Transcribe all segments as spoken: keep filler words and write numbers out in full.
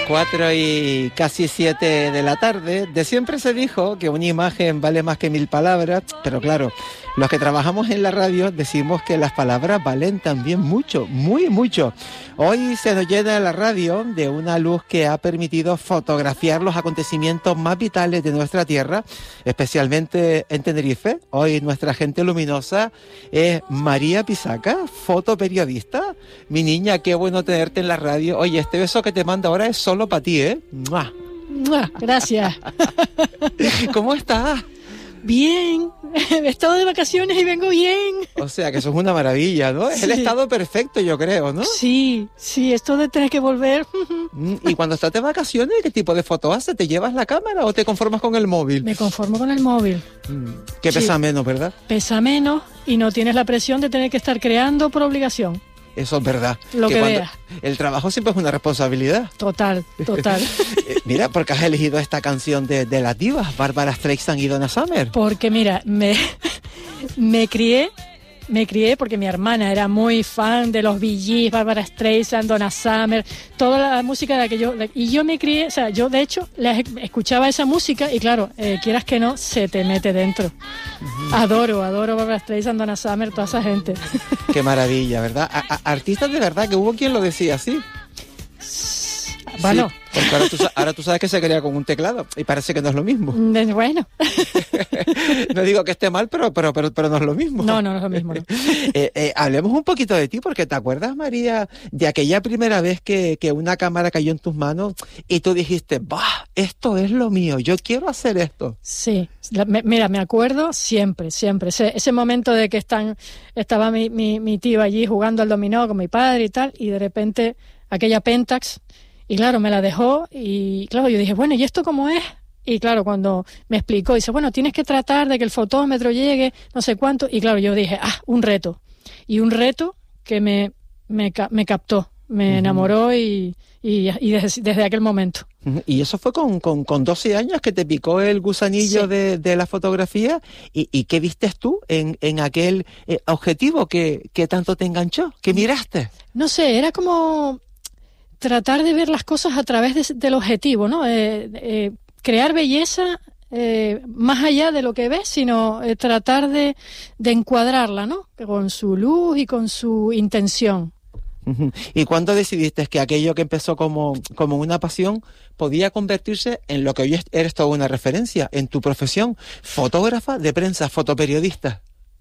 Cuatro y casi siete de la tarde. De siempre se dijo que una imagen vale más que mil palabras, pero claro, los que trabajamos en la radio decimos que las palabras valen también mucho, muy mucho. Hoy se nos llena la radio de una luz que ha permitido fotografiar los acontecimientos más vitales de nuestra tierra, especialmente en Tenerife. Hoy nuestra gente luminosa es María Pisaca, fotoperiodista. Mi niña, qué bueno tenerte en la radio. Oye, este beso que te mando ahora es solo para ti, ¿eh? ¡Mua! ¡Mua! Gracias. ¿Cómo estás? Bien, he estado de vacaciones y vengo bien. O sea, que eso es una maravilla, ¿no? Es sí. El estado perfecto, yo creo, ¿no? Sí, sí, esto de tener que volver. Y cuando estás de vacaciones, ¿qué tipo de foto haces? ¿Te llevas la cámara o te conformas con el móvil? Me conformo con el móvil. Que pesa sí. menos, ¿verdad? Pesa menos y no tienes la presión de tener que estar creando por obligación. Eso es verdad. Lo que, que cuando veas. El trabajo siempre es una responsabilidad. Total, total. Mira, ¿por qué has elegido esta canción de, de las divas, Bárbara Streisand y Donna Summer? Porque mira, me, me crié, me crié porque mi hermana era muy fan de los Bee Gees, Bárbara Streisand, Donna Summer, toda la música de aquello. Y yo me crié, o sea, yo de hecho la, escuchaba esa música y claro, eh, quieras que no, se te mete dentro. Uh-huh. Adoro, adoro Bárbara Streisand, Donna Summer, toda esa gente. Qué maravilla, ¿verdad? A, a, artistas de verdad, que hubo quien lo decía así. Bueno. Sí, porque ahora tú, ahora tú sabes que se crea con un teclado y parece que no es lo mismo. Bueno. No digo que esté mal, pero, pero, pero, pero no es lo mismo. No, no, no es lo mismo. No. eh, eh, hablemos un poquito de ti, porque ¿te acuerdas, María, de aquella primera vez que, que una cámara cayó en tus manos y tú dijiste, bah, esto es lo mío, yo quiero hacer esto? Sí, la, me, mira, me acuerdo siempre, siempre. Ese, ese momento de que están, estaba mi, mi, mi tío allí jugando al dominó con mi padre y tal, y de repente aquella Pentax. Y claro, me la dejó y claro, yo dije, bueno, ¿y esto cómo es? Y claro, cuando me explicó, dice, bueno, tienes que tratar de que el fotómetro llegue, no sé cuánto. Y claro, yo dije, ah, un reto. Y un reto que me, me, me captó, me uh-huh. enamoró y, y, y desde, desde aquel momento. Uh-huh. Y eso fue con, con, con doce años que te picó el gusanillo sí. de, de la fotografía. ¿Y, y qué vistes tú en, en aquel eh, objetivo que, que tanto te enganchó? ¿Qué miraste? No sé, era como tratar de ver las cosas a través de, del objetivo, ¿no? Eh, eh, crear belleza eh, más allá de lo que ves, sino eh, tratar de, de encuadrarla, ¿no? Con su luz y con su intención. Uh-huh. ¿Y cuándo decidiste que aquello que empezó como, como una pasión podía convertirse en lo que hoy eres toda una referencia en tu profesión? Fotógrafa de prensa, fotoperiodista.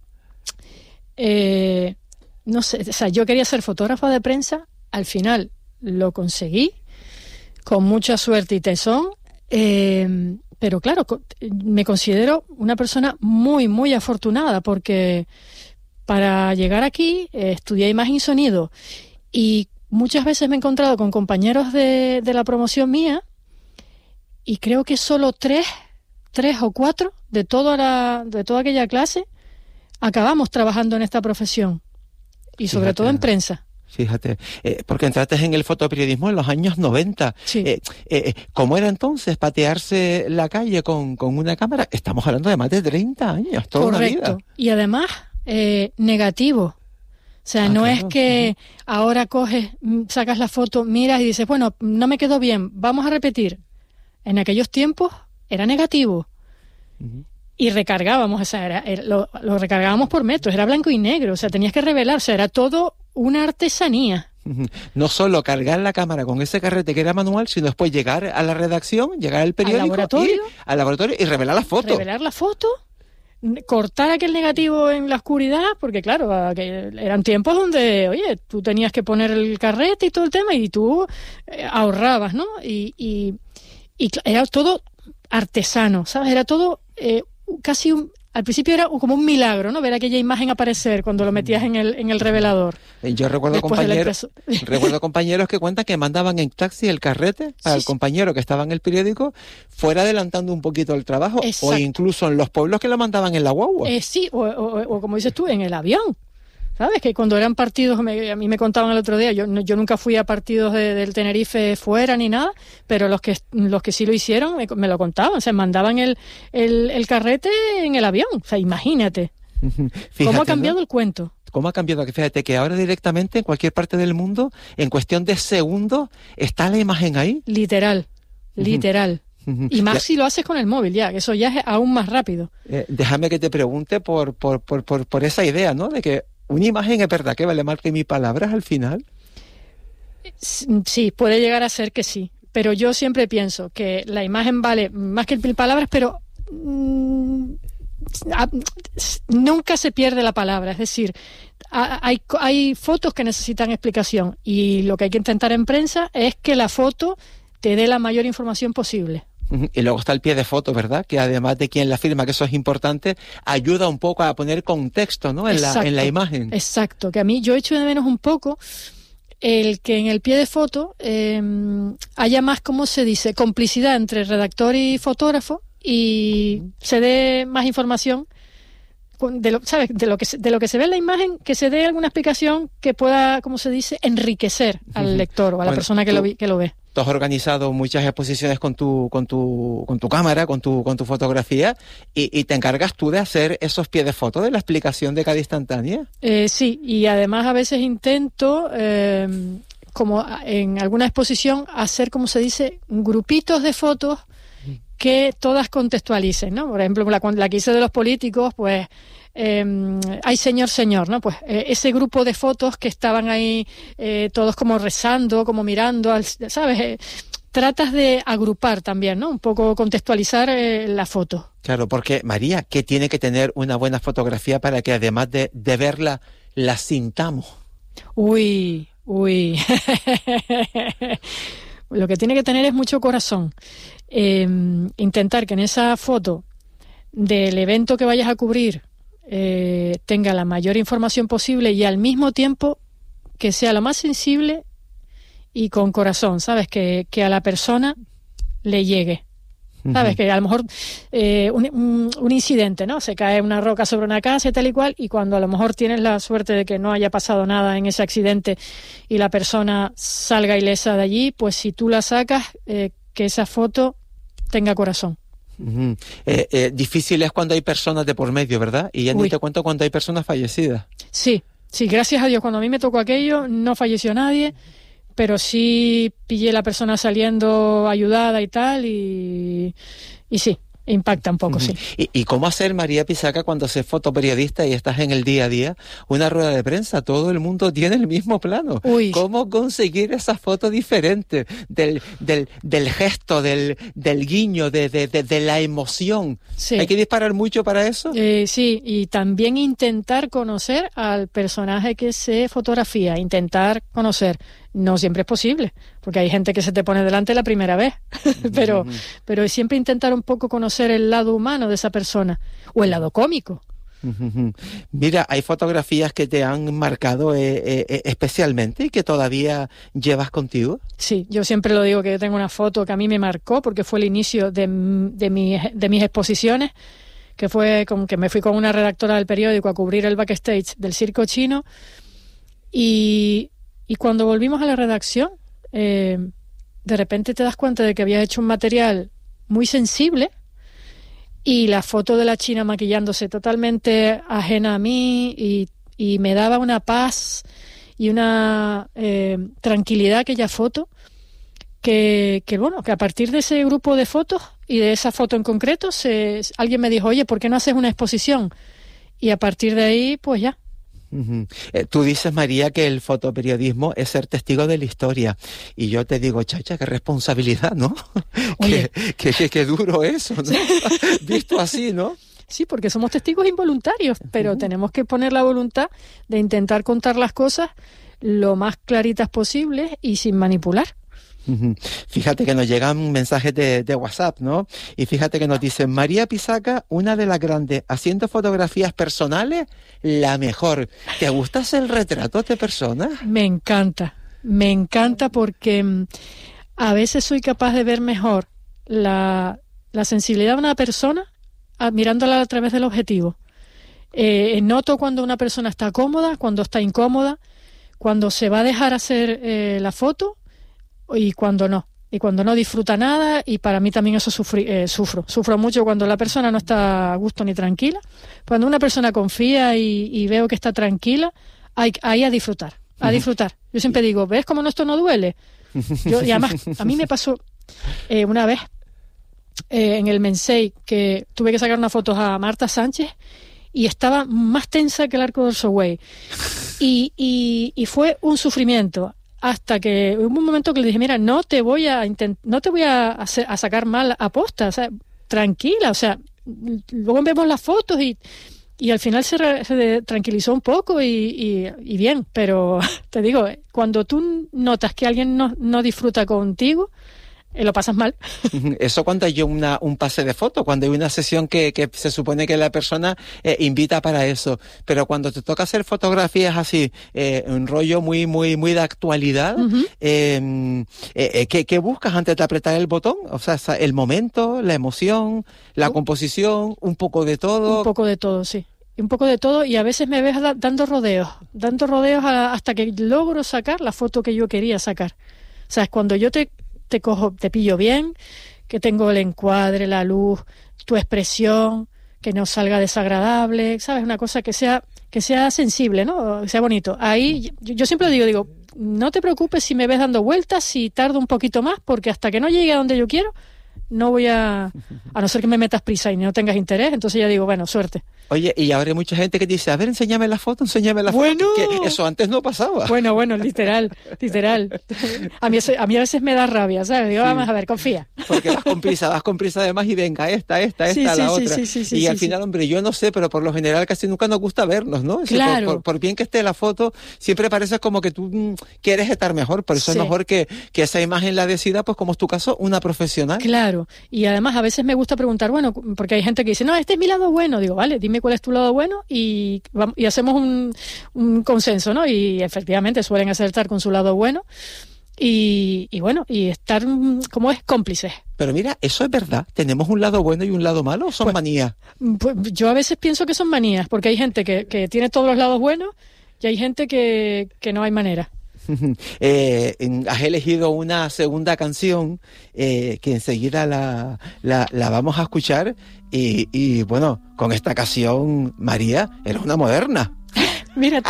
Eh, no sé, o sea, yo quería ser fotógrafa de prensa, al final lo conseguí, con mucha suerte y tesón, eh, pero claro, me considero una persona muy, muy afortunada, porque para llegar aquí eh, estudié imagen y sonido, y muchas veces me he encontrado con compañeros de, de la promoción mía, y creo que solo tres, tres o cuatro de toda, la, de toda aquella clase acabamos trabajando en esta profesión, y sobre Fíjate. todo en prensa. Fíjate, eh, porque entraste en el fotoperiodismo en los años noventa. Sí. Eh, eh, ¿Cómo era entonces patearse la calle con, con una cámara? Estamos hablando de más de treinta años, toda Correcto. una vida. Y además, eh, negativo. O sea, ah, no claro. es que uh-huh. ahora coges, sacas la foto, miras y dices, bueno, no me quedó bien, vamos a repetir. En aquellos tiempos era negativo. Uh-huh. Y recargábamos, o sea, era, era, lo, lo recargábamos por metros, era blanco y negro, o sea, tenías que revelar, o sea, era todo una artesanía. No solo cargar la cámara con ese carrete que era manual, sino después llegar a la redacción, llegar al periódico, al laboratorio, ir al laboratorio y revelar la foto. Revelar la foto, cortar aquel negativo en la oscuridad, porque claro, eran tiempos donde, oye, tú tenías que poner el carrete y todo el tema y tú ahorrabas, ¿no? Y, y, y era todo artesano, ¿sabes? Era todo eh, casi un... Al principio era como un milagro, ¿no? Ver aquella imagen aparecer cuando lo metías en el en el revelador. Yo recuerdo compañeros, recuerdo compañeros que cuentan que mandaban en taxi el carrete para sí, el compañero que estaba en el periódico, fuera adelantando un poquito el trabajo. Exacto. O incluso en los pueblos que lo mandaban en la guagua. Eh, sí, o, o, o como dices tú, en el avión. ¿Sabes? Que cuando eran partidos, me, a mí me contaban el otro día, yo, yo nunca fui a partidos de, del Tenerife fuera ni nada, pero los que los que sí lo hicieron me, me lo contaban, o sea, mandaban el, el, el carrete en el avión, o sea, imagínate. Fíjate, ¿cómo ha cambiado, ¿no?, el cuento? ¿Cómo ha cambiado? Que fíjate que ahora directamente en cualquier parte del mundo, en cuestión de segundos, está la imagen ahí. Literal, literal. Uh-huh. Y más ya, si lo haces con el móvil, ya, que eso ya es aún más rápido. Eh, déjame que te pregunte por, por, por, por, por esa idea, ¿no? De que una imagen es verdad que vale más que mil palabras al final. Sí, puede llegar a ser que sí. Pero yo siempre pienso que la imagen vale más que mil palabras, pero mmm, a, nunca se pierde la palabra. Es decir, a, hay, hay fotos que necesitan explicación y lo que hay que intentar en prensa es que la foto te dé la mayor información posible. Y luego está el pie de foto, ¿verdad? Que además de quien la firma, que eso es importante, ayuda un poco a poner contexto, ¿no? En, exacto, la, en la imagen. Exacto, que a mí yo echo de menos un poco el que en el pie de foto eh, haya más, ¿cómo se dice?, complicidad entre redactor y fotógrafo y se dé más información de lo, ¿sabes? De lo que se, de lo que se ve en la imagen, que se dé alguna explicación que pueda, ¿cómo se dice?, enriquecer al lector o a la bueno, persona que tú, lo, que lo ve. Tú has organizado muchas exposiciones con tu, con tu, con tu cámara, con tu, con tu fotografía, y, y te encargas tú de hacer esos pies de foto, de la explicación de cada instantánea. Eh, sí, y además a veces intento, eh, como en alguna exposición, hacer, como se dice, grupitos de fotos que todas contextualicen, ¿no? Por ejemplo, la, la que hice de los políticos, pues eh, hay señor, señor, ¿no? Pues eh, ese grupo de fotos que estaban ahí eh, todos como rezando, como mirando, al, ¿sabes? Eh, tratas de agrupar también, ¿no? Un poco contextualizar eh, la foto. Claro, porque María, ¿qué tiene que tener una buena fotografía para que además de, de verla, la sintamos? Uy, uy. Lo que tiene que tener es mucho corazón. Eh, intentar que en esa foto del evento que vayas a cubrir eh, tenga la mayor información posible y al mismo tiempo que sea lo más sensible y con corazón, ¿sabes? Que, que a la persona le llegue. ¿Sabes? Uh-huh. Que a lo mejor eh, un, un, un incidente, ¿no? Se cae una roca sobre una casa y tal y cual, y cuando a lo mejor tienes la suerte de que no haya pasado nada en ese accidente y la persona salga ilesa de allí, pues si tú la sacas, eh, que esa foto tenga corazón. Uh-huh. Eh, eh, difícil es cuando hay personas de por medio, ¿verdad? Y ya ni te cuento cuando hay personas fallecidas. Sí, sí, gracias a Dios. Cuando a mí me tocó aquello, no falleció nadie, pero sí pillé la persona saliendo ayudada y tal, y, y sí, impacta un poco, uh-huh. sí. ¿Y, ¿Y cómo hacer, María Pisaca, cuando se es fotoperiodista y estás en el día a día, una rueda de prensa? Todo el mundo tiene el mismo plano. Uy. ¿Cómo conseguir esa foto diferente del, del, del gesto, del, del guiño, de, de, de, de la emoción? Sí. ¿Hay que disparar mucho para eso? Eh, sí, y también intentar conocer al personaje que se fotografía, intentar conocer. No siempre es posible, porque hay gente que se te pone delante la primera vez, pero, uh-huh. pero siempre intentar un poco conocer el lado humano de esa persona, o el lado cómico. Uh-huh. Mira, hay fotografías que te han marcado eh, eh, especialmente y que todavía llevas contigo. Sí, yo siempre lo digo, que yo tengo una foto que a mí me marcó, porque fue el inicio de, de, mi, de mis exposiciones, que fue con que me fui con una redactora del periódico a cubrir el backstage del circo chino, y... Y cuando volvimos a la redacción, eh, de repente te das cuenta de que habías hecho un material muy sensible y la foto de la china maquillándose totalmente ajena a mí y, y me daba una paz y una eh, tranquilidad aquella foto que, que, bueno, que a partir de ese grupo de fotos y de esa foto en concreto, se, alguien me dijo, oye, ¿por qué no haces una exposición? Y a partir de ahí, pues ya. Uh-huh. Eh, tú dices, María, que el fotoperiodismo es ser testigo de la historia, y yo te digo, chacha, qué responsabilidad, ¿no? qué, qué, qué, qué duro eso, ¿no? Visto así, ¿no? Sí, porque somos testigos involuntarios, pero uh-huh. tenemos que poner la voluntad de intentar contar las cosas lo más claritas posibles y sin manipular. Uh-huh. Fíjate que nos llegan mensajes de, de WhatsApp, ¿no? Y fíjate que nos dicen, María Pisaca, una de las grandes, haciendo fotografías personales, la mejor. ¿Te gusta hacer retratos de personas? Me encanta, me encanta porque um, a veces soy capaz de ver mejor la, la sensibilidad de una persona a, mirándola a través del objetivo. Eh, noto cuando una persona está cómoda, cuando está incómoda, cuando se va a dejar hacer eh, la foto, y cuando no, y cuando no disfruta nada, y para mí también eso sufri, eh, sufro, sufro mucho cuando la persona no está a gusto ni tranquila. Cuando una persona confía y, y veo que está tranquila, hay, hay a disfrutar, a disfrutar. Yo siempre digo, ¿ves cómo esto no duele? Yo, y además, a mí me pasó eh, una vez eh, en el Mensei que tuve que sacar unas fotos a Marta Sánchez y estaba más tensa que el arco del Sowey. Y, y, y fue un sufrimiento. Hasta que hubo un momento que le dije, mira, no te voy a intent- no te voy a, hacer, a sacar mal a posta, o sea, tranquila, o sea, luego vemos las fotos y, y al final se, re- se tranquilizó un poco y, y, y bien, pero te digo, cuando tú notas que alguien no, no disfruta contigo, eh, lo pasas mal. Eso cuando hay una, un pase de foto, cuando hay una sesión que, que se supone que la persona eh, invita para eso, pero cuando te toca hacer fotografías así, eh, un rollo muy muy muy de actualidad, uh-huh. eh, eh, ¿qué, ¿qué buscas antes de apretar el botón? O sea, el momento, la emoción, la uh. composición, un poco de todo. Un poco de todo, sí. Un poco de todo, y a veces me ves da- dando rodeos, dando rodeos a, hasta que logro sacar la foto que yo quería sacar. O sea, es cuando yo te te cojo, te pillo bien, que tengo el encuadre, la luz, tu expresión, que no salga desagradable, ¿sabes? Una cosa que sea que sea sensible, ¿no? Que sea bonito. Ahí yo, yo siempre digo, digo, no te preocupes si me ves dando vueltas, si tardo un poquito más, porque hasta que no llegue a donde yo quiero, no voy a... A no ser que me metas prisa y no tengas interés, entonces ya digo, bueno, suerte. Oye, y ahora hay mucha gente que dice, a ver, enséñame la foto, enséñame la bueno, foto. Que eso antes no pasaba. Bueno, bueno, literal, literal. A mí, a mí a veces me da rabia, ¿sabes? Digo, sí. Vamos a ver, confía. Porque vas con prisa, vas con prisa además y venga, esta, esta, esta, sí, la sí, otra. Sí, sí, sí, y sí, al sí, final, sí. hombre, yo no sé, pero por lo general casi nunca nos gusta vernos, ¿no? Claro. Por, por, por bien que esté la foto, siempre parece como que tú mmm, quieres estar mejor. Por eso sí. es mejor que, que esa imagen la decida, pues como es tu caso, una profesional. Claro. Y además a veces me gusta preguntar, bueno, porque hay gente que dice, no, este es mi lado bueno. Digo, vale, dime cuál es tu lado bueno y, y hacemos un, un consenso, ¿no? Y efectivamente suelen acertar con su lado bueno y, y bueno, y estar como es cómplices. Pero mira, eso es verdad. ¿Tenemos un lado bueno y un lado malo o son pues, manías? Pues yo a veces pienso que son manías, porque hay gente que, que tiene todos los lados buenos y hay gente que, que no hay manera. Eh, has elegido una segunda canción eh, que enseguida la, la, la vamos a escuchar y, y bueno, con esta canción, María, eres una moderna. Mírate.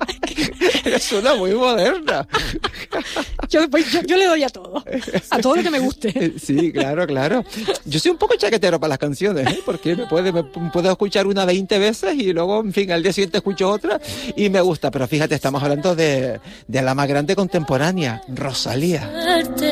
Eres una muy moderna. Yo, yo, yo le doy a todo, a todo lo que me guste. Sí, claro, claro. Yo soy un poco chaquetero para las canciones, ¿eh? Porque me, puede, me puedo escuchar una veinte veces y luego, en fin, al día siguiente escucho otra y me gusta. Pero fíjate, estamos hablando de, de la más grande contemporánea, Rosalía.